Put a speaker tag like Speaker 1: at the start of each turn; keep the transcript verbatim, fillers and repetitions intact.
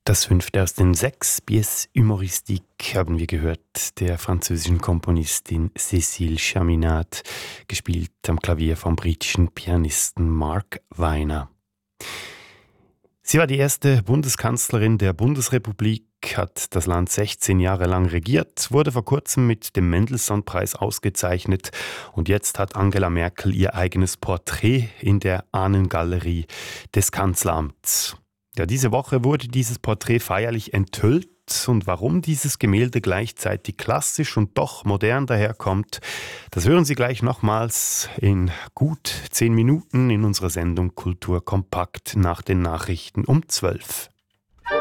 Speaker 1: Das fünfte aus den sechs Pièces humoristiques haben wir gehört, der französischen Komponistin Cécile Chaminade, gespielt am Klavier vom britischen Pianisten Mark Weiner. Sie war die erste Bundeskanzlerin der Bundesrepublik, hat das Land sechzehn Jahre lang regiert, wurde vor kurzem mit dem Mendelssohn-Preis ausgezeichnet und jetzt hat Angela Merkel ihr eigenes Porträt in der Ahnengalerie des Kanzleramts. Ja, diese Woche wurde dieses Porträt feierlich enthüllt und warum dieses Gemälde gleichzeitig klassisch und doch modern daherkommt, das hören Sie gleich nochmals in gut zehn Minuten in unserer Sendung Kultur kompakt nach den Nachrichten um zwölf.